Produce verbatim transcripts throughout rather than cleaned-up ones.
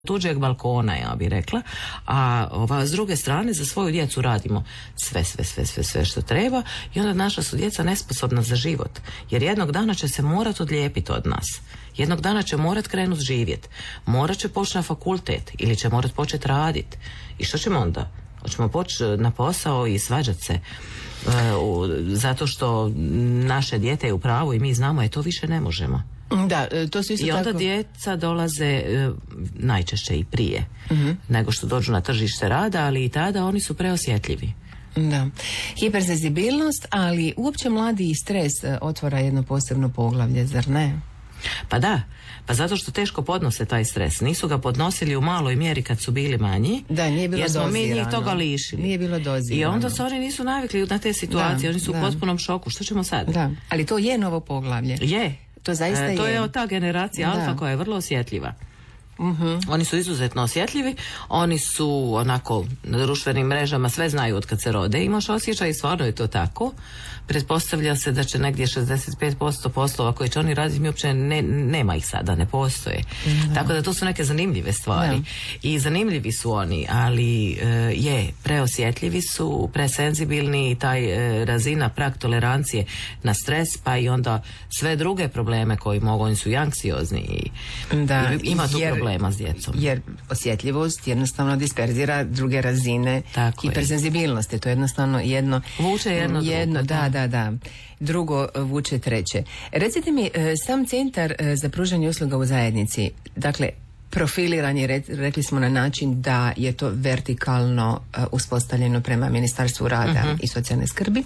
tuđeg balkona, ja bih rekla, a ova, s druge strane za svoju djecu radimo sve, sve, sve, sve, sve što treba i onda naša su djeca nesposobna za život, jer jednog dana će se morat odlijepiti od nas. Jednog dana će morat krenut živjet, morat će poći na fakultet ili će morat početi raditi. I što ćemo onda? Hoćemo poći na posao i svađat se uh, zato što naše dijete je u pravu i mi znamo, je to više ne možemo. Da, to su isto I onda tako... djeca dolaze uh, najčešće i prije uh-huh. nego što dođu na tržište rada, ali i tada oni su preosjetljivi. Da. Hipersenzibilnost, ali uopće mladi i stres otvara jedno posebno poglavlje, zar ne? Pa da, pa zato što teško podnose taj stres. Nisu ga podnosili u maloj mjeri kad su bili manji, da, nije bilo jer smo dozirano. mi njih toga lišili. Nije bilo dozirano. I onda se oni nisu navikli na te situacije, da, oni su da. u potpunom šoku. Što ćemo sad? Da, ali to je novo poglavlje. Je. To zaista e, to je. je. To je ta generacija da. alfa koja je vrlo osjetljiva. Uh-huh. Oni su izuzetno osjetljivi, oni su onako na društvenim mrežama sve znaju od kad se rode, imaš osjećaj i stvarno je to tako. Pretpostavlja se da će negdje šezdeset pet posto poslova koje će oni raditi, mi uopće ne, nema ih sada, ne postoje. Uh-huh. Tako da to su neke zanimljive stvari. Uh-huh. I zanimljivi su oni, ali e, je, preosjetljivi su, presenzibilni, taj e, razina prag tolerancije na stres, pa i onda sve druge probleme koji mogu, oni su i anksiozni i, da, i ima tu jer, problema s djecom. Jer osjetljivost jednostavno disperzira druge razine hipersenzibilnosti. To je jednostavno jedno... Vuče jedno, jedno drugo. Da, da, da. Drugo vuče treće. Recite mi, sam centar za pružanje usluga u zajednici, dakle, profiliran je, rekli smo, na način da je to vertikalno uspostavljeno prema Ministarstvu rada uh-huh. i socijalne skrbi.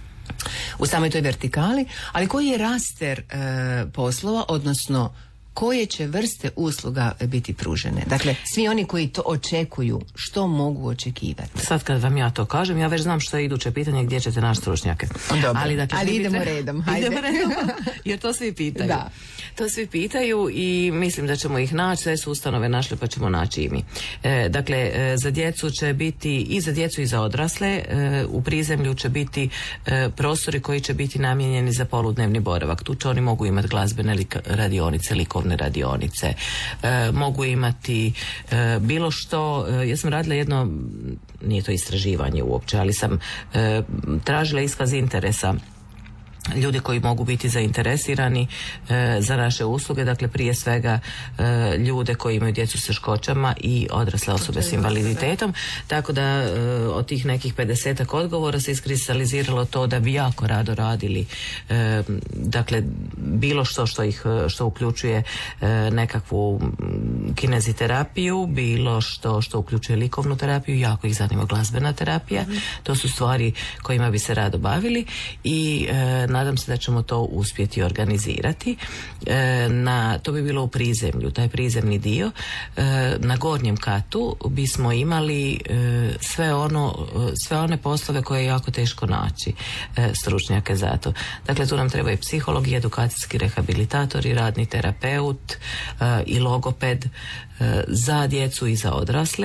U samoj toj vertikali, ali koji je raster e, poslova, odnosno koje će vrste usluga biti pružene? Dakle, svi oni koji to očekuju, što mogu očekivati? Sad kad vam ja to kažem, ja već znam što je iduće pitanje, gdje ćete naći stručnjake. Dobro, ali, dakle, ali idemo treba... redom. Hajde. Idemo redom, jer to svi pitaju. Da. To svi pitaju i mislim da ćemo ih naći, sve su ustanove našle pa ćemo naći i mi. E, dakle, e, za djecu će biti, i za djecu i za odrasle, e, u prizemlju će biti e, prostori koji će biti namijenjeni za poludnevni boravak. Tu će oni mogu imati glazbene lik, radionice, likovne radionice, e, mogu imati e, bilo što. E, ja sam radila jedno, nije to istraživanje uopće, ali sam e, tražila iskaz interesa ljudi koji mogu biti zainteresirani e, za naše usluge, dakle prije svega e, ljude koji imaju djecu s teškoćama i odrasle osobe s invaliditetom, tako da e, od tih nekih pedesetak odgovora se iskristaliziralo to da bi jako rado radili e, dakle bilo što što ih što uključuje e, nekakvu kineziterapiju, bilo što što uključuje likovnu terapiju, jako ih zanima glazbena terapija, mm. to su stvari kojima bi se rado bavili i e, nadam se da ćemo to uspjeti organizirati. E, na, to bi bilo u prizemlju, taj prizemni dio. E, na gornjem katu bismo imali e, sve, ono, sve one poslove koje je jako teško naći e, stručnjake za to. Dakle, tu nam trebaju psihologi, edukacijski rehabilitatori, radni terapeut e, i logoped e, za djecu i za odrasle.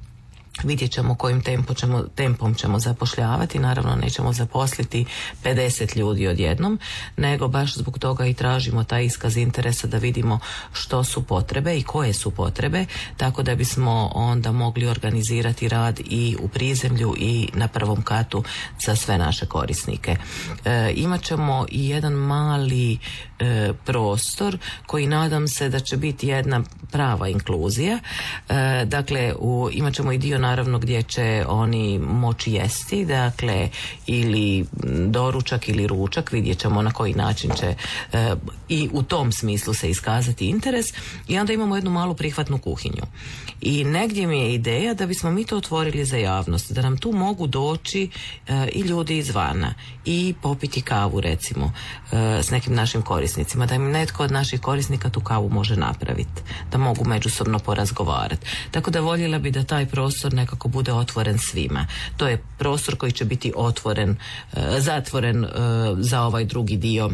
Vidjet ćemo kojim tempo ćemo, tempom ćemo zapošljavati. Naravno nećemo zaposliti pedeset ljudi odjednom, nego baš zbog toga i tražimo taj iskaz interesa da vidimo što su potrebe i koje su potrebe, tako da bismo onda mogli organizirati rad i u prizemlju i na prvom katu za sve naše korisnike. E, imat ćemo i jedan mali e, prostor koji nadam se da će biti jedna prava inkluzija. E, dakle, u, imat ćemo i dio naravno gdje će oni moći jesti, dakle ili doručak ili ručak, vidjet ćemo na koji način će e, i u tom smislu se iskazati interes i onda imamo jednu malu prihvatnu kuhinju. I negdje mi je ideja da bismo mi to otvorili za javnost, da nam tu mogu doći e, i ljudi izvana i popiti kavu recimo e, s nekim našim korisnicima, da im netko od naših korisnika tu kavu može napraviti, da mogu međusobno porazgovarati. Tako da voljela bi da taj prostor nekako bude otvoren svima. To je prostor koji će biti otvoren, e, zatvoren e, za ovaj drugi dio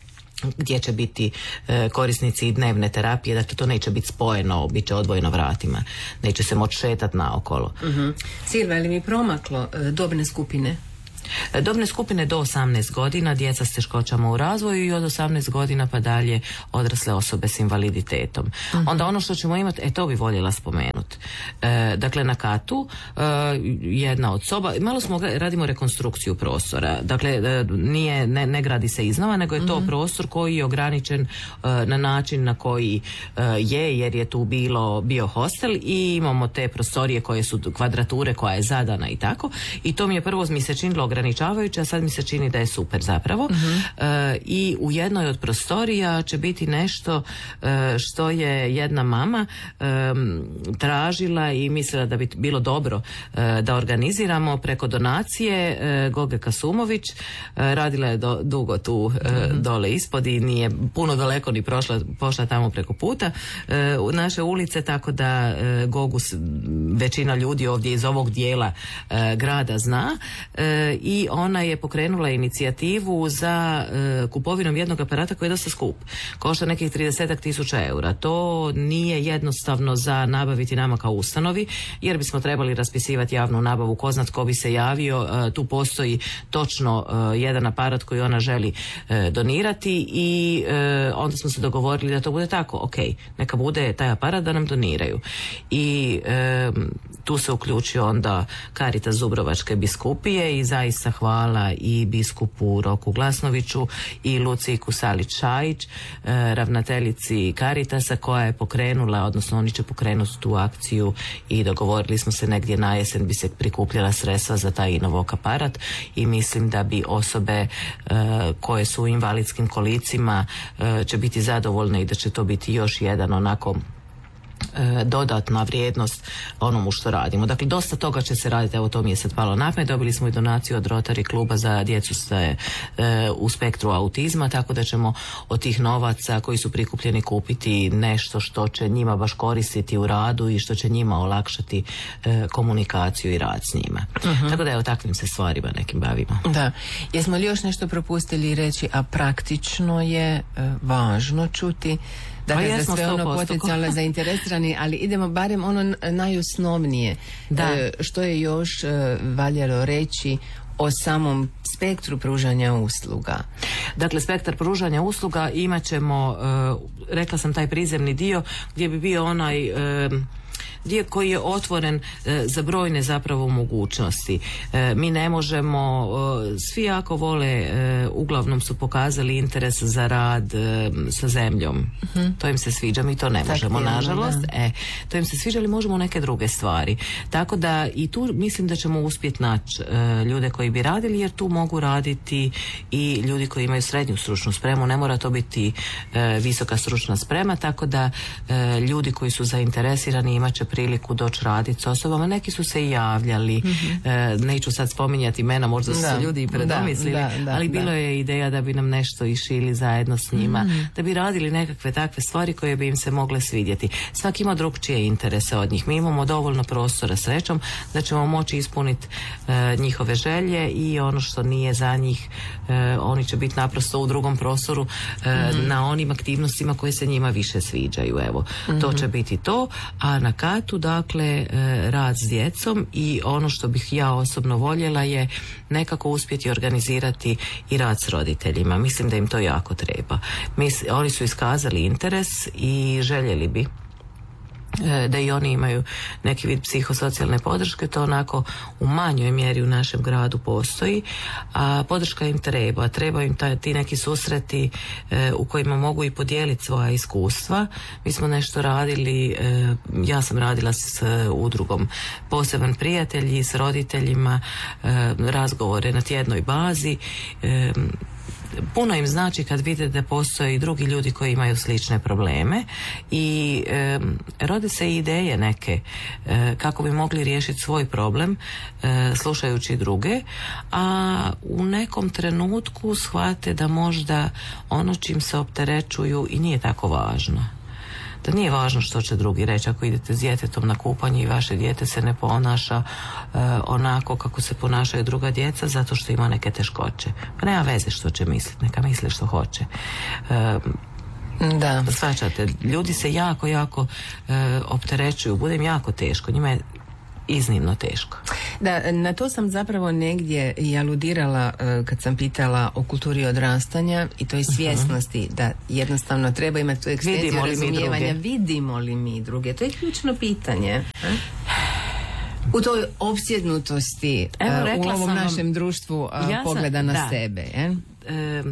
gdje će biti e, korisnici i dnevne terapije, dakle to neće biti spojeno, bit će odvojeno vratima, neće se moći šetati naokolo. Uh-huh. Silva, je li mi promaklo e, dobne skupine? Dobne skupine do osamnaest godina, djeca s teškoćama u razvoju, i od osamnaest godina pa dalje odrasle osobe s invaliditetom. Uh-huh. Onda ono što ćemo imati, e to bi voljela spomenuti. E, dakle, na katu e, jedna od soba, malo smo, radimo rekonstrukciju prostora. Dakle, e, nije, ne, ne gradi se iznova, nego je to uh-huh. prostor koji je ograničen e, na način na koji e, je, jer je tu bilo, bio hostel i imamo te prostorije koje su kvadrature koja je zadana i tako. I to mi je prvo mi se činilo ograničavajuće, a sad mi se čini da je super zapravo. Uh-huh. E, I u jednoj od prostorija će biti nešto e, što je jedna mama e, tražila i mislila da bi bilo dobro e, da organiziramo preko donacije. e, Goge Kasumović e, radila je do, dugo tu e, uh-huh. dole ispod i nije puno daleko ni prošla, pošla tamo preko puta e, u naše ulice, tako da e, Gogu većina ljudi ovdje iz ovog dijela e, grada zna. E, i ona je pokrenula inicijativu za e, kupovinom jednog aparata koji je dosta skup. Košta nekih trideset tisuća eura. To nije jednostavno za nabaviti nama kao ustanovi, jer bismo trebali raspisivati javnu nabavu, ko zna tko bi se javio. E, tu postoji točno e, jedan aparat koji ona želi e, donirati i e, onda smo se dogovorili da to bude tako. Ok, neka bude taj aparat da nam doniraju. I e, tu se uključio onda Caritas Dubrovačke biskupije i zaista hvala i biskupu Roku Glasnoviću i Luciji Kusalić-Šajić, e, ravnateljici Caritasa, koja je pokrenula, odnosno oni će pokrenuti tu akciju i dogovorili smo se negdje na jesen bi se prikupljala sredstva za taj Inovok aparat i mislim da bi osobe e, koje su u invalidskim kolicima e, će biti zadovoljne i da će to biti još jedan onako dodatna vrijednost onomu što radimo. Dakle, dosta toga će se raditi, evo to mi je sad palo na pamet, dobili smo i donaciju od Rotary kluba za djecu ste, e, u spektru autizma, tako da ćemo od tih novaca koji su prikupljeni kupiti nešto što će njima baš koristiti u radu i što će njima olakšati e, komunikaciju i rad s njima. Uh-huh. Tako da evo takvim se stvarima nekim bavimo. Da. Jesmo li još nešto propustili reći, a praktično je e, važno čuti? Dakle, za sve ono potencijalno zainteresirani, ali idemo barem ono najosnovnije. Da. E, što je još e, valjalo reći o samom spektru pružanja usluga? Dakle, spektar pružanja usluga imat ćemo, e, rekla sam, taj prizemni dio gdje bi bio onaj e, dio koji je otvoren e, za brojne zapravo mogućnosti. E, mi ne možemo, e, svi jako vole, e, uglavnom su pokazali interes za rad e, sa zemljom. Uh-huh. To im se sviđa, mi to ne možemo, tak, nažalost. E, to im se sviđa, ali možemo neke druge stvari. Tako da i tu mislim da ćemo uspjeti naći e, ljude koji bi radili, jer tu mogu raditi i ljudi koji imaju srednju stručnu spremu, ne mora to biti e, visoka stručna sprema, tako da e, ljudi koji su zainteresirani imat će priliku doći raditi s osobama. Neki su se i javljali, mm-hmm. e, neću sad spominjati imena, možda su da, se ljudi i predomislili, da, da, da, ali da. bilo je ideja da bi nam nešto išili zajedno s njima, mm-hmm. da bi radili nekakve takve stvari koje bi im se mogle svidjeti. Svak ima drugčije interese od njih. Mi imamo dovoljno prostora, srećom, da ćemo moći ispuniti e, njihove želje i ono što nije za njih, e, oni će biti naprosto u drugom prostoru e, mm-hmm. na onim aktivnostima koje se njima više sviđaju. Evo, mm-hmm. to će biti to, a na katu, dakle, rad s djecom i ono što bih ja osobno voljela je nekako uspjeti organizirati i rad s roditeljima. Mislim da im to jako treba. Mis, oni su iskazali interes i željeli bi da i oni imaju neki vid psihosocijalne podrške. To onako u manjoj mjeri u našem gradu postoji, a podrška im treba. Treba im taj, ti neki susreti e, u kojima mogu i podijeliti svoja iskustva. Mi smo nešto radili, e, ja sam radila s e, udrugom Poseban prijatelj i s roditeljima e, razgovore na tjednoj bazi. E, Puno im znači kad vide da postoje i drugi ljudi koji imaju slične probleme i e, rode se ideje neke e, kako bi mogli riješiti svoj problem e, slušajući druge, a u nekom trenutku shvate da možda ono čim se opterećuju i nije tako važno. Da nije važno što će drugi reći ako idete s djetetom na kupanje i vaše dijete se ne ponaša uh, onako kako se ponašaju druga djeca zato što ima neke teškoće. Pa nema veze što će misliti, neka misle što hoće. Uh, da. Shvaćate, ljudi se jako, jako uh, opterećuju, bude im jako teško. Njima je iznimno teško. Da, na to sam zapravo negdje i aludirala uh, kad sam pitala o kulturi odrastanja i toj svjesnosti uh-huh. da jednostavno treba imati tu ekstenciju razumijevanja. Vidimo li mi druge? To je ključno pitanje. A? U toj opsjednutosti uh, u ovom našem vam, društvu uh, ja pogleda sam, na da. sebe. Je? E,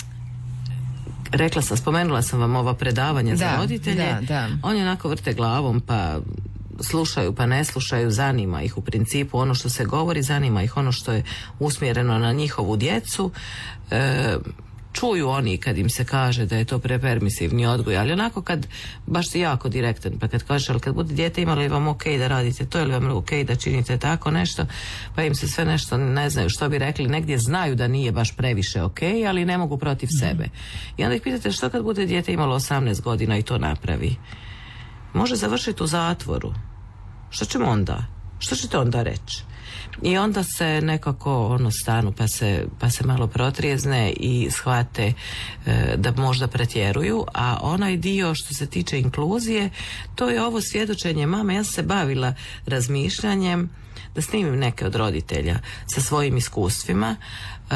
rekla sam, spomenula sam vam ova predavanja da, za roditelje. Da, da. Oni onako vrte glavom pa slušaju pa ne slušaju, zanima ih u principu ono što se govori, zanima ih ono što je usmjereno na njihovu djecu. E, čuju oni kad im se kaže da je to prepermisivni odgoj, ali onako kad baš si jako direktan, pa kad kažeš ali kad bude dijete imalo li vam ok da radite to, ili vam ok da činite tako nešto, pa im se sve nešto ne znaju što bi rekli, negdje znaju da nije baš previše ok, ali ne mogu protiv mm. sebe. I onda ih pitate što kad bude dijete imalo osamnaest godina i to napravi? Može završiti u zatvoru. Što ćemo onda? Što ćete onda reći? I onda se nekako ono stanu pa se, pa se malo protrijezne i shvate e, da možda pretjeruju, a onaj dio što se tiče inkluzije, to je ovo svjedočenje mame. Ja sam se bavila razmišljanjem da snimim neke od roditelja sa svojim iskustvima e,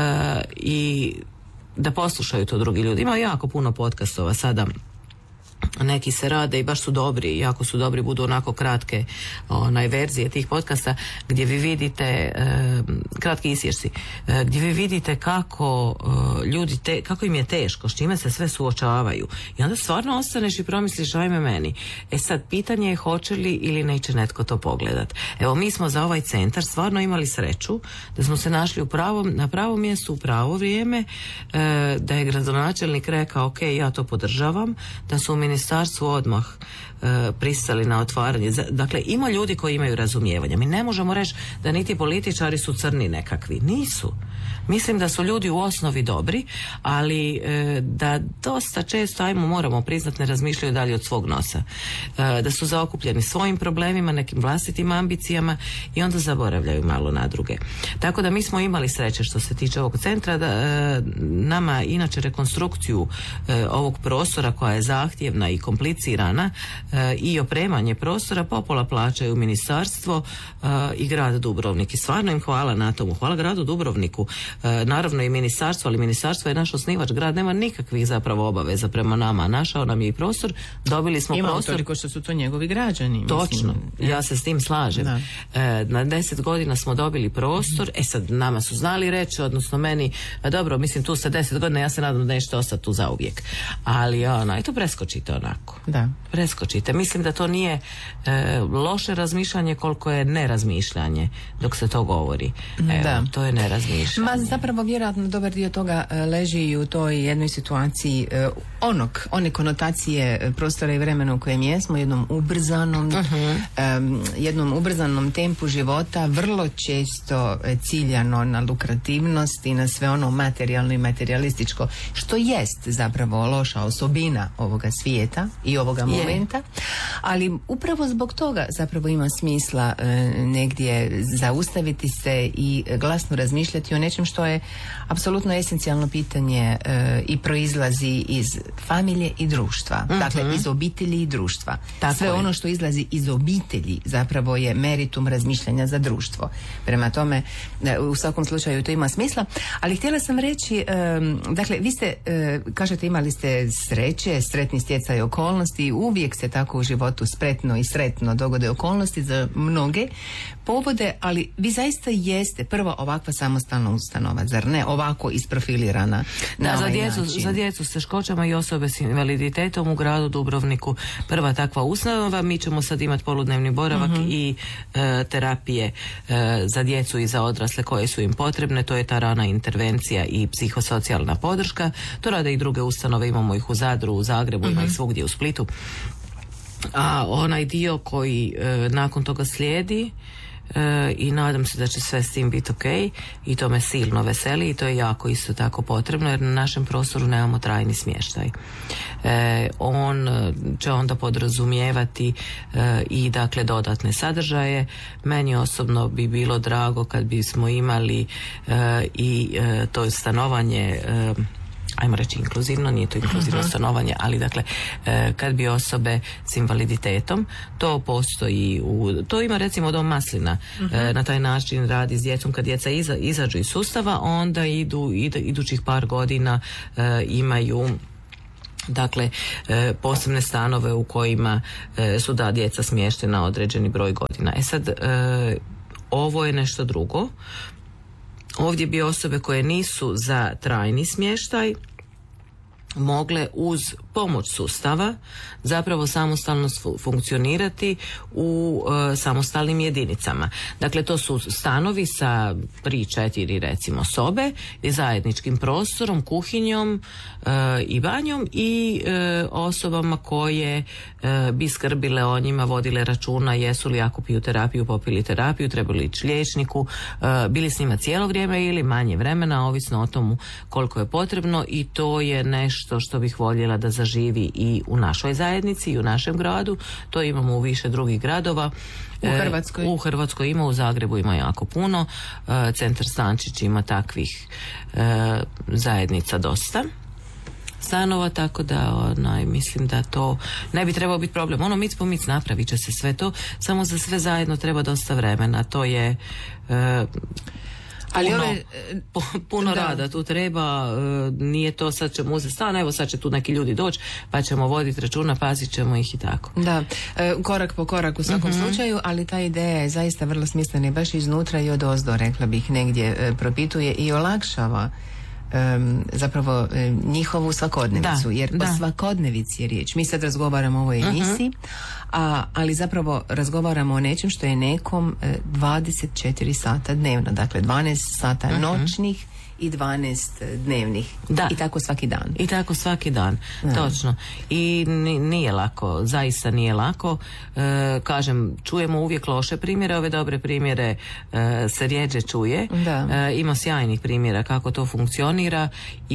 i da poslušaju to drugi ljudi. Ima jako puno podcastova sada, neki se rade i baš su dobri, jako su dobri, budu onako kratke onaj verzije tih podcasta gdje vi vidite e, kratki isječci, e, gdje vi vidite kako e, ljudi te, kako im je teško, s čime se sve suočavaju i onda stvarno ostaneš i promisliš ajme meni. E sad pitanje je hoće li ili neće netko to pogledat. Evo mi smo za ovaj centar stvarno imali sreću da smo se našli u pravom, na pravom mjestu u pravo vrijeme, e, da je gradonačelnik rekao ok, ja to podržavam, da su u ministarstvu odmah e, pristali na otvaranje. Dakle, ima ljudi koji imaju razumijevanja. Mi ne možemo reći da niti političari su crni nekakvi. Nisu. Mislim da su ljudi u osnovi dobri, ali e, da dosta često, ajmo moramo priznat, ne razmišljaju dalje od svog nosa. E, da su zaokupljeni svojim problemima, nekim vlastitim ambicijama i onda zaboravljaju malo na druge. Tako da mi smo imali sreće što se tiče ovog centra, da e, nama inače rekonstrukciju e, ovog prostora koja je zahtjevna i komplicirana e, i opremanje prostora popola plaćaju ministarstvo e, i grad Dubrovnik. I stvarno im hvala na tomu. Hvala gradu Dubrovniku. E, naravno i ministarstvo, ali ministarstvo je naš osnivač, grad nema nikakvih zapravo obaveza prema nama. Našao nam je i prostor, dobili smo Imamo prostor. Toliko što su to njegovi građani. Točno, mislim. Ja se s tim slažem. E, na deset godina smo dobili prostor, e sad nama su znali reći, odnosno meni, dobro, mislim tu ste deset godina, ja se nadam da nećete ostati tu zauvijek. Ali ono, i to preskočite onako. Da. Preskočite. Mislim da to nije e, loše razmišljanje koliko je nerazmišljanje dok se to govori. Evo, da. To je nerazmišljanje. Ma zapravo vjerojatno dobar dio toga leži i u toj jednoj situaciji e, onog, one konotacije prostora i vremena u kojem jesmo, jednom ubrzanom uh-huh. e, jednom ubrzanom tempu života, vrlo često ciljano na lukrativnost i na sve ono materijalno i materijalističko, što jest zapravo loša osobina ovoga svijeta i ovoga momenta, ali upravo zbog toga zapravo ima smisla e, negdje zaustaviti se i glasno razmišljati o nečem što je apsolutno esencijalno pitanje e, i proizlazi iz familije i društva, mm-hmm. dakle iz obitelji i društva. Tako sve je. Ono što izlazi iz obitelji zapravo je meritum razmišljanja za društvo. Prema tome, e, u svakom slučaju to ima smisla, ali htjela sam reći, e, dakle vi ste, e, kažete imali ste sreće, sretni stjecaj okolnosti, uvijek se tako u životu spretno i sretno dogode okolnosti za mnoge povode, ali vi zaista jeste prva ovakva samostalna ustanova, zar ne? Ovako isprofilirana na da, ovaj za djecu, način. Za djecu s teškoćama i osobe s invaliditetom u gradu Dubrovniku prva takva ustanova. Mi ćemo sad imati poludnevni boravak uh-huh. i e, terapije e, za djecu i za odrasle koje su im potrebne. To je ta rana intervencija i psihosocijalna podrška. To rade i druge ustanove, imamo ih u Zadru, u Zagrebu, uh-huh. ima ih svugdje u Splitu. A onaj dio koji e, nakon toga slijedi, E, i nadam se da će sve s tim biti ok i to me silno veseli i to je jako isto tako potrebno jer na našem prostoru nemamo trajni smještaj. E, on će onda podrazumijevati e, i dakle dodatne sadržaje. Meni osobno bi bilo drago kad bismo imali e, i e, to stanovanje e, ajmo reći inkluzivno, nije to inkluzivno uh-huh. stanovanje, ali dakle kad bi osobe s invaliditetom, to postoji u, to ima recimo Dom Maslina, uh-huh. na taj način radi s djecom, kad djeca iza, izađu iz sustava, onda idu, idu idućih par godina imaju dakle posebne stanove u kojima su da djeca smještena određeni broj godina. E sad, ovo je nešto drugo. Ovdje bi osobe koje nisu za trajni smještaj mogle uz pomoć sustava zapravo samostalno funkcionirati u e, samostalnim jedinicama. Dakle, to su stanovi sa tri, četiri recimo sobe i zajedničkim prostorom, kuhinjom e, i banjom i e, osobama koje e, bi skrbile o njima, vodile računa jesu li ako piju terapiju, popili terapiju, trebali ići liječniku, e, bili s njima cijelo vrijeme ili manje vremena, ovisno o tomu koliko je potrebno, i to je nešto što bih voljela da zaživi i u našoj zajednici i u našem gradu. To imamo u više drugih gradova. U Hrvatskoj? E, u Hrvatskoj ima, u Zagrebu ima jako puno. E, Centar Stančić ima takvih e, zajednica dosta stanova, tako da onaj, mislim da to ne bi trebao biti problem. Ono mic po mic napravit će se sve to, samo za sve zajedno treba dosta vremena. To je e, Ali puno, ove, puno da. rada tu treba, nije to sad ćemo uzeti stan, evo sad će tu neki ljudi doći pa ćemo voditi računa, pazit ćemo ih i tako. Da, korak po korak u svakom uh-huh. slučaju, ali ta ideja je zaista vrlo smislena i baš iznutra i odozdo, rekla bih, negdje propituje i olakšava Um, zapravo um, njihovu svakodnevicu, da, jer da. o svakodnevici je riječ. Mi sad razgovaramo o ovoj emisiji, uh-huh. a, ali zapravo razgovaramo o nečem što je nekom uh, dvadeset četiri sata dnevno, dakle dvanaest sata uh-huh. noćnih i dvanaest dnevnih. Da. I tako svaki dan. I tako svaki dan, da. Točno. I nije lako, zaista nije lako. E, kažem, čujemo uvijek loše primjere, ove dobre primjere e, se rijeđe čuje. Da. E, ima sjajnih primjera kako to funkcionira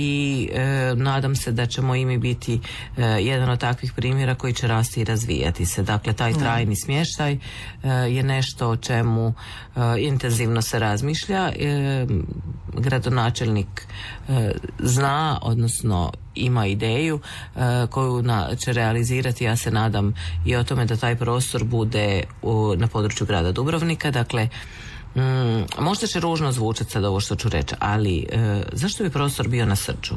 i e, nadam se da ćemo i mi biti e, jedan od takvih primjera koji će rasti i razvijati se. Dakle, taj trajni smještaj e, je nešto o čemu e, intenzivno se razmišlja. E, gradonačelnik načelnik e, zna, odnosno ima ideju e, koju na, će realizirati, ja se nadam i o tome da taj prostor bude u, na području grada Dubrovnika. Dakle, mm, možda će ružno zvučati sad ovo što ću reći, ali e, zašto bi prostor bio na Srđu?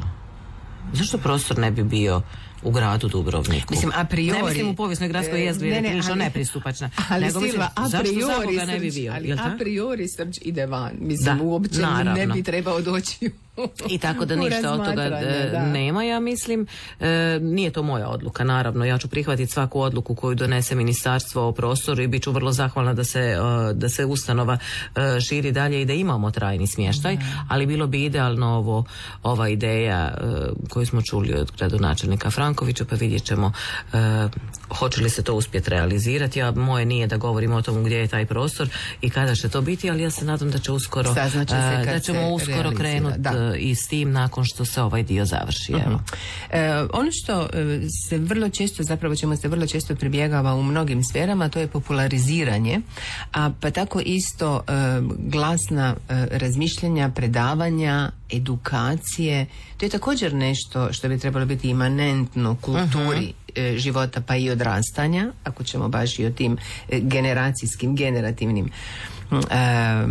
Zašto prostor ne bi bio u gradu Dubrovniku? Mislim, a priori... Ne mislim u povijesnoj gradskoj jezgri, je prilično nepristupačna. Ali nego Silva, a priori ga ne bi bio? Ali a priori Srđ ide van. Mislim, da, uopće naravno. ne bi trebao doći i tako da ništa od toga da. nema, ja mislim. E, nije to moja odluka, naravno. Ja ću prihvatiti svaku odluku koju donese ministarstvo o prostoru i bit ću vrlo zahvalna da se, da se ustanova širi dalje i da imamo trajni smještaj, ali bilo bi idealno ovo, ova ideja koju smo čuli od gradonačelnika Frankovića, pa vidjet ćemo e, hoće li se to uspjeti realizirati. Ja, moje nije da govorimo o tomu gdje je taj prostor i kada će to biti, ali ja se nadam da će uskoro Saznaće se kad da ćemo uskoro krenuti i s tim nakon što se ovaj dio završi. Uh-huh. Evo. E, ono što se vrlo često, zapravo čemu se vrlo često pribjegava u mnogim sferama, to je populariziranje, a pa tako isto e, glasna e, razmišljanja, predavanja, edukacije. To je također nešto što bi trebalo biti imanentno kulturi uh-huh. e, života pa i odrastanja, ako ćemo baš i o tim e, generacijskim, generativnim e,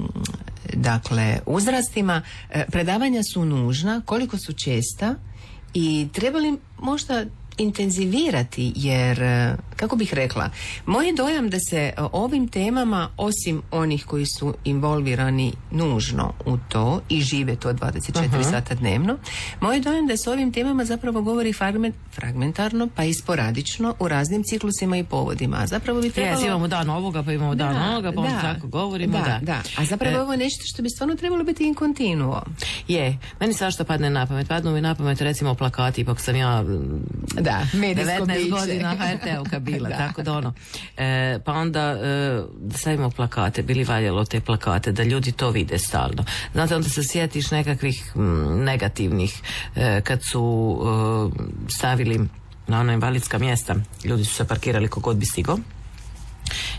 dakle uzrastima. Predavanja su nužna, koliko su česta i treba li možda intenzivirati, jer kako bih rekla, moj je dojam da se ovim temama, osim onih koji su involvirani nužno u to i žive to dvadeset četiri uh-huh. sata dnevno, moj je dojam da se ovim temama zapravo govori fragment, fragmentarno pa i sporadično u raznim ciklusima i povodima. A zapravo bi trebalo... Yes, imamo dan ovoga, pa imamo dan da, ovoga, pa onda tako govorimo. Da, da. da. A zapravo e... ovo je nešto što bi stvarno trebalo biti in continuo. Je, meni svašta padne na pamet. Padnu mi na pamet recimo plakati, ipak sam ja da, devetnaest godina ha er te-ovka bila, da. Tako da ono. E, pa onda e, stavimo plakate, bili valjalo te plakate, da ljudi to vide stalno. Znate, onda se sjetiš nekakvih m, negativnih, e, kad su e, stavili na ona invalidska mjesta, ljudi su se parkirali kogod bi stigao.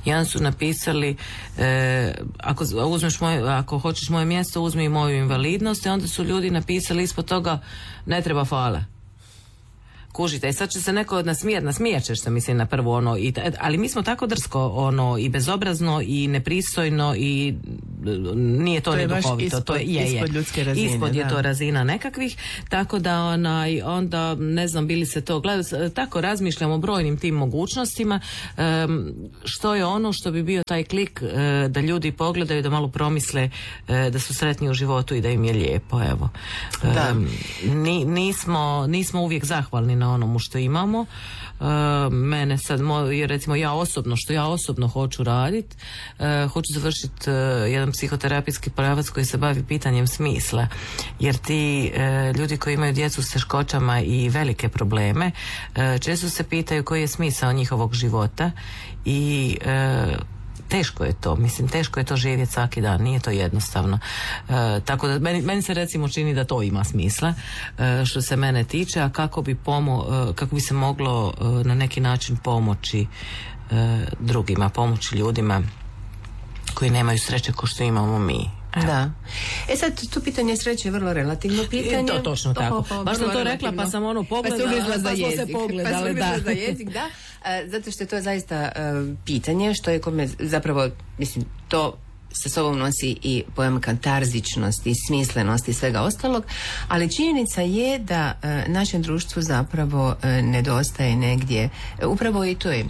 I onda su napisali e, ako uzmeš moje, ako hoćeš moje mjesto, uzmi moju invalidnost, i onda su ljudi napisali ispod toga ne treba fala. Kužite, i sad će se neko nasmijat, nasmijat ćeš se, mislim, na prvo ono, i, ali mi smo tako drsko, ono, i bezobrazno, i nepristojno, i nije to, to neduhovito. Ispod, to je, je, je. Ispod ljudske razine. Ispod je da. to razina nekakvih, tako da onaj, onda, ne znam, bili se to gledali, tako razmišljam o brojnim tim mogućnostima, um, što je ono što bi bio taj klik, uh, da ljudi pogledaju, da malo promisle, uh, da su sretni u životu i da im je lijepo, evo. Um, ni, nismo, nismo uvijek zahvalni na onomu što imamo. Uh, mene sad, moj, recimo ja osobno, što ja osobno hoću raditi, uh, hoću završiti uh, jedan psihoterapijski pravac koji se bavi pitanjem smisla, jer ti uh, ljudi koji imaju djecu s teškoćama i velike probleme, uh, često se pitaju koji je smisao njihovog života, i uh, teško je to, mislim, teško je to živjeti svaki dan, nije to jednostavno. E, tako da, meni, meni se recimo čini da to ima smisla, e, što se mene tiče, a kako bi, pomo, e, kako bi se moglo e, na neki način pomoći e, drugima, pomoći ljudima koji nemaju sreće kao što imamo mi. Evo. Da. E sad, tu pitanje sreće je vrlo relativno pitanje. To točno tako. Oh, oh, Baš sam to rekla, pa sam ono pogledala, pa, pa, za pa jezik. se pogledali. Pa da. za jezik, da. Uh, zato što je to zaista uh, pitanje, što je kome zapravo, mislim, to sa sobom nosi i pojam katarzičnosti i smislenosti i svega ostalog, ali činjenica je da e, našem društvu zapravo e, nedostaje negdje, e, upravo i to je e,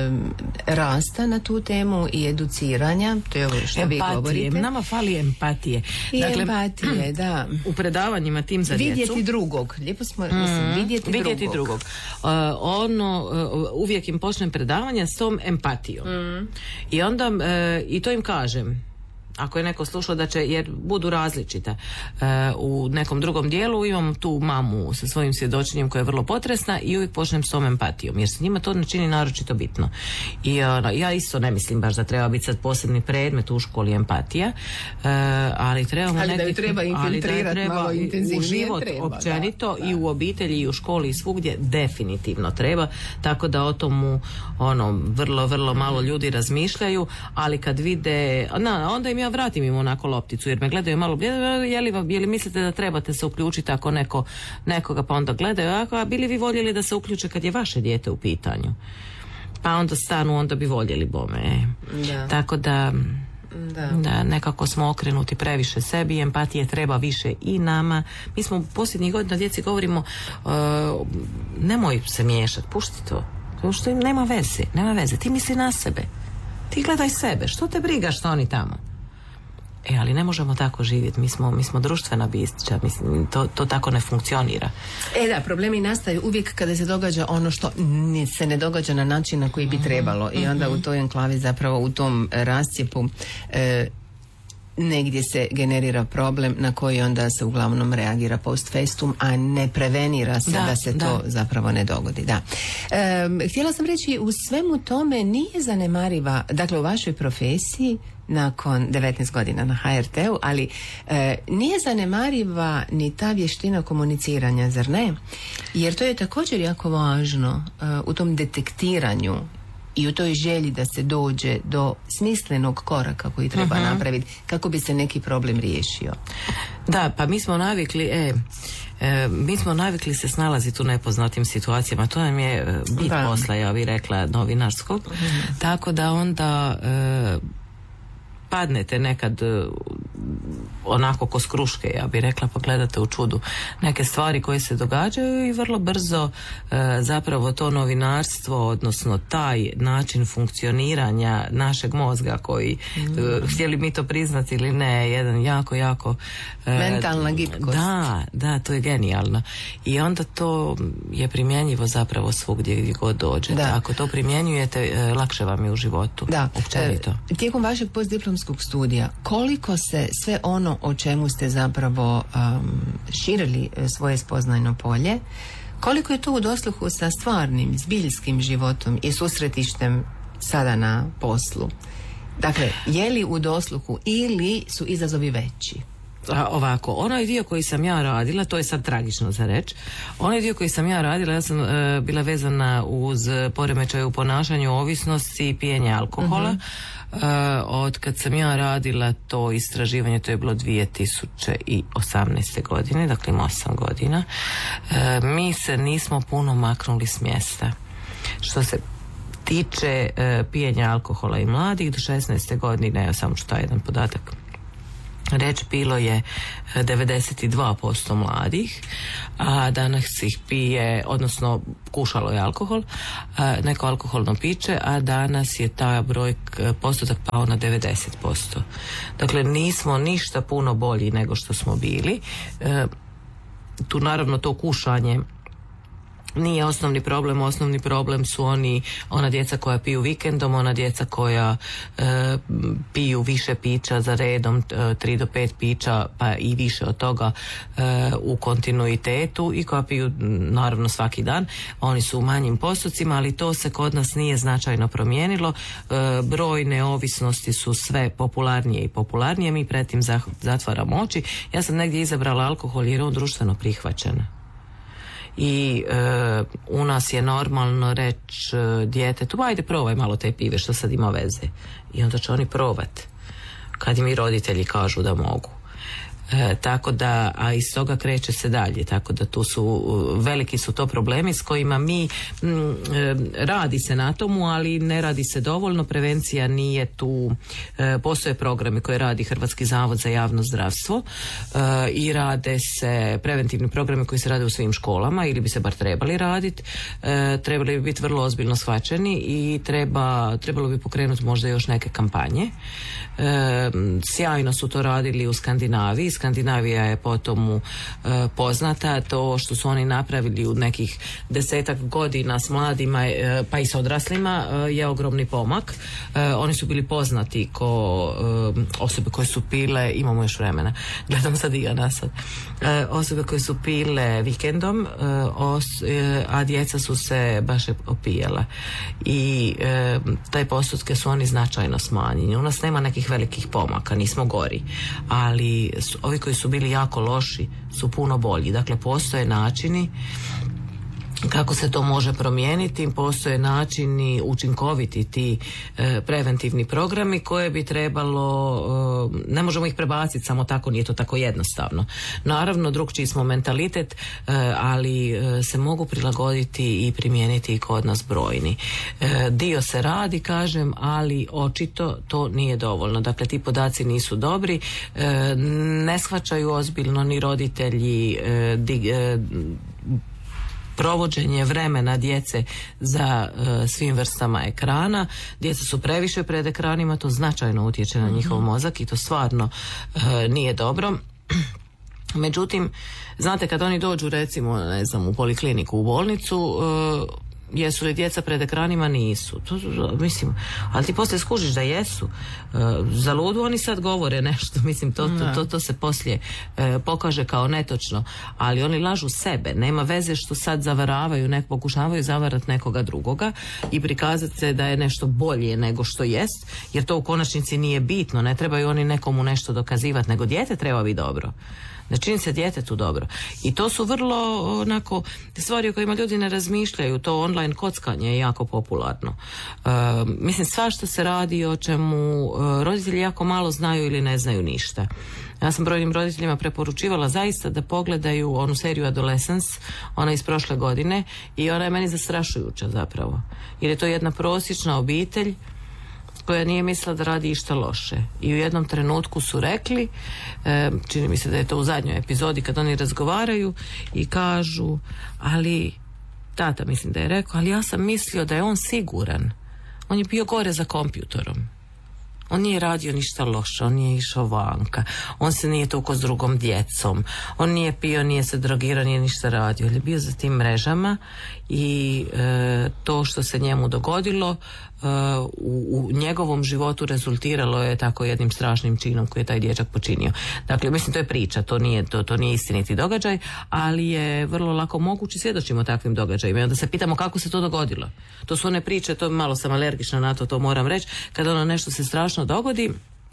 rasta na tu temu i educiranja, to je ovo što empatije, vi govorite. Nama fali empatije. I dakle, empatije, da. U predavanjima tim za djecu. Vidjeti drugog. Lijepo smo, mislim, mm, vidjeti, vidjeti drugog. drugog. Uh, ono, uh, uvijek im počnem predavanja s tom empatijom. Mm. I onda, uh, i to im kažem. Ako je neko slušao da će, jer budu različita. Uh, u nekom drugom dijelu imam tu mamu sa svojim svjedočenjem koja je vrlo potresna i uvijek počnem s tom empatijom, jer se njima to ne čini naročito bitno. I uh, ja isto ne mislim baš da treba biti sad posebni predmet u školi empatija, uh, ali trebamo ali negdje, da ju treba infiltrirati malo intenzivnije, u život treba, općenito, da, da. i u obitelji i u školi i svugdje definitivno treba, tako da o tomu ono, vrlo, vrlo malo ljudi razmišljaju, ali kad vide, na, onda im ja vratim im onako lopticu, jer me gledaju malo, je li, je li mislite da trebate se uključiti ako neko, nekoga, pa onda gledaju, ako, a bili vi voljeli da se uključe kad je vaše dijete u pitanju? Pa onda stanu, onda bi voljeli bome. Da. Tako da, da. da nekako smo okrenuti previše sebi, empatije treba više i nama. Mi smo posljednjih godina djeci govorimo, uh, nemoj se miješati, pušti to. To što im nema veze, nema veze. Ti misli na sebe. Ti gledaj sebe. Što te briga što oni tamo? E, ali ne možemo tako živjeti. Mi smo, mi smo društvena bića. Mislim, to, to tako ne funkcionira. E da, problemi nastaju uvijek kada se događa ono što se ne događa na način na koji bi trebalo. I onda u toj enklavi, zapravo u tom rascijepu, e, negdje se generira problem na koji onda se uglavnom reagira post festum, a ne prevenira se da, da se da. to zapravo ne dogodi. Da. E, htjela sam reći, u svemu tome nije zanemariva, dakle u vašoj profesiji nakon devetnaest godina na ha er te u, ali e, nije zanemariva ni ta vještina komuniciranja, zar ne? Jer to je također jako važno e, u tom detektiranju i u toj želji da se dođe do smislenog koraka koji treba uh-huh. napraviti kako bi se neki problem riješio. Da, pa mi smo navikli, e, e, mi smo navikli se snalaziti u nepoznatim situacijama. To nam je bit da. posla, ja bih rekla, novinarskog. Uh-huh. Tako da onda e, padnete nekad onako ko s kruške, ja bih rekla, pa gledate u čudu neke stvari koje se događaju i vrlo brzo e, zapravo to novinarstvo, odnosno taj način funkcioniranja našeg mozga koji, mm. e, htjeli mi to priznati ili ne, jedan jako, jako e, mentalna gibkost. Da, da, to je genijalno. I onda to je primjenjivo zapravo svugdje gdje god dođete. Ako to primjenjujete, e, lakše vam je u životu. Da. Općenito. E, tijekom vašeg postdiplomskog studija, koliko se sve ono o čemu ste zapravo um, širili svoje spoznajno polje, koliko je to u dosluhu sa stvarnim, zbiljskim životom i susretištem sada na poslu? Dakle, je li u dosluhu ili su izazovi veći? A, ovako, onaj dio koji sam ja radila, to je sad tragično za reći, onaj dio koji sam ja radila, ja sam e, bila vezana uz poremećaj u ponašanju, ovisnosti i pijenja alkohola. Uh-huh. e, od kad sam ja radila to istraživanje, to je bilo dvije tisuće osamnaeste. godine, dakle ima osam godina, e, mi se nismo puno maknuli s mjesta. Što se tiče e, pijenja alkohola i mladih, do šesnaeste godine, ja samo ću taj jedan podatak reći, bilo je devedeset dva posto mladih, a danas ih pije, odnosno kušalo je alkohol, neko alkoholno piće, a danas je taj broj postotak pao na devedeset posto. Dakle, nismo ništa puno bolji nego što smo bili. Tu naravno to kušanje nije osnovni problem, osnovni problem su oni, ona djeca koja piju vikendom, ona djeca koja e, piju više pića za redom, tri do pet pića pa i više od toga e, u kontinuitetu i koja piju naravno svaki dan, oni su u manjim postocima, ali to se kod nas nije značajno promijenilo. E, brojne ovisnosti su sve popularnije i popularnije, mi pred tim zatvaramo oči. Ja sam negdje izabrala alkohol jer je on društveno prihvaćen. I e, u nas je normalno reći e, djetetu, ajde probaj malo te pive, što sad ima veze. I onda će oni probat kad im i roditelji kažu da mogu. E, tako da, a iz toga kreće se dalje, tako da tu su, veliki su to problemi s kojima mi, m, e, radi se na tomu, ali ne radi se dovoljno, prevencija nije tu, e, postoje programi koje radi Hrvatski zavod za javno zdravstvo e, i rade se preventivni programi koji se rade u svim školama ili bi se bar trebali raditi, e, trebali bi biti vrlo ozbiljno shvaćeni i treba, trebalo bi pokrenuti možda još neke kampanje. E, sjajno su to radili u Skandinaviji. Skandinavija je po tomu e, poznata. To što su oni napravili u nekih desetak godina s mladima e, pa i s odraslima e, je ogromni pomak. E, oni su bili poznati ko e, osobe koje su pile, imamo još vremena, gledam sad i ja nasad, e, osobe koje su pile vikendom, e, os, e, a djeca su se baš opijala. I e, taj postotke su oni značajno smanjeni. U nas nema nekih velikih pomaka, nismo gori, ali su, ovi koji su bili jako loši su puno bolji. Dakle, postoje načini kako se to može promijeniti, postoje načini učinkoviti ti e, preventivni programi koje bi trebalo, e, ne možemo ih prebaciti samo tako, nije to tako jednostavno. Naravno, drugčiji smo mentalitet, e, ali e, se mogu prilagoditi i primijeniti i kod nas brojni. E, dio se radi, kažem, ali očito to nije dovoljno. Dakle, ti podaci nisu dobri, e, ne shvaćaju ozbiljno ni roditelji e, di, e, provođenje vremena djece za uh, svim vrstama ekrana. Djeca su previše pred ekranima, to značajno utječe na njihov mozak i to stvarno uh, nije dobro. Međutim, znate, kad oni dođu recimo, ne znam, u polikliniku, u bolnicu, uh, jesu li djeca pred ekranima? Nisu. To, mislim, ali ti poslije skužiš da jesu. E, za ludu oni sad govore nešto, mislim, to, to, to, to se poslije e, pokaže kao netočno, ali oni lažu sebe. Nema veze što sad zavaravaju, nek, pokušavaju zavarati nekoga drugoga i prikazati se da je nešto bolje nego što jest, jer to u konačnici nije bitno. Ne trebaju oni nekomu nešto dokazivati, nego dijete treba biti dobro. Ne čini se djetetu dobro. I to su vrlo onako stvari o kojima ljudi ne razmišljaju. To online kockanje je jako popularno. E, mislim, svašta se radi o čemu e, roditelji jako malo znaju ili ne znaju ništa. Ja sam brojnim roditeljima preporučivala zaista da pogledaju onu seriju Adolescence, ona iz prošle godine, i ona je meni zastrašujuća zapravo. Jer je to jedna prosječna obitelj koja nije mislila da radi išta loše. I u jednom trenutku su rekli, e, čini mi se da je to u zadnjoj epizodi, kad oni razgovaraju i kažu, ali tata mislim da je rekao, ali ja sam mislio da je on siguran. On je bio gore za kompjutorom. On nije radio ništa loše, on nije išao vanka, on se nije tukao s drugom djecom, on nije pio, nije se drogirao, nije ništa radio, ali je bio za tim mrežama i e, to što se njemu dogodilo e, u, u njegovom životu rezultiralo je tako jednim strašnim činom koji je taj dječak počinio. Dakle, mislim, to je priča, to nije, to, to nije istiniti događaj, ali je vrlo lako moguće, svjedočimo takvim događajima i onda se pitamo kako se to dogodilo. To su one priče, to malo sam alergična na to, to moram reći, kada ono nešto se strašno dogodi,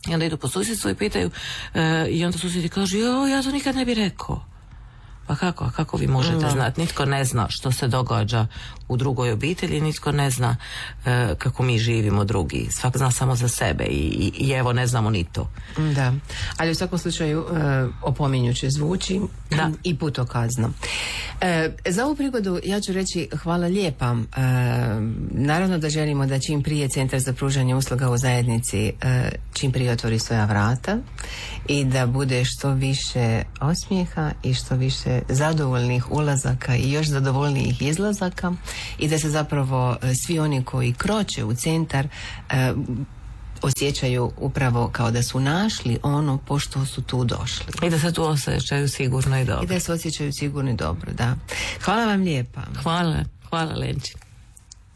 I onda idu po susjedstvu i pitaju e, i onda susjedi kažu, jo, ja to nikad ne bi rekao. Pa kako, a kako vi možete znati? Nitko ne zna što se događa u drugoj obitelji, nitko ne zna e, kako mi živimo drugi. Svak zna samo za sebe i, i, i evo ne znamo ni to. Da, ali u svakom slučaju e, opominjuće zvuči da. I putokazno. E, za ovu prigodu ja ću reći hvala lijepa. E, naravno da želimo da čim prije Centar za pružanje usluga u zajednici e, čim prije otvori svoja vrata i da bude što više osmijeha i što više zadovoljnih ulazaka i još zadovoljnijih izlazaka i da se zapravo svi oni koji kroče u centar e, osjećaju upravo kao da su našli ono pošto su tu došli. I da se tu osjećaju sigurno i dobro. I da se osjećaju sigurno i dobro, da. Hvala vam lijepa. Hvala, hvala Lenči.